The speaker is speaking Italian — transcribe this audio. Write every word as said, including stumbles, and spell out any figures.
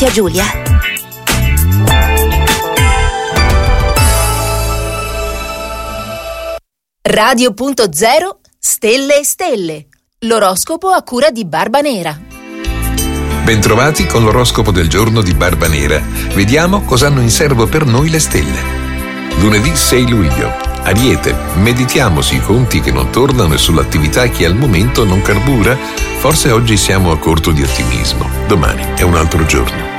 Giulia. Radio punto zero Stelle e Stelle. L'oroscopo a cura di Barba Nera. Bentrovati con l'oroscopo del giorno di Barba Nera. Vediamo cosa hanno in serbo per noi le stelle. Lunedì sei luglio. Ariete, meditiamo sui conti che non tornano e sull'attività che al momento non carbura. Forse oggi siamo a corto di ottimismo. Domani è un altro giorno.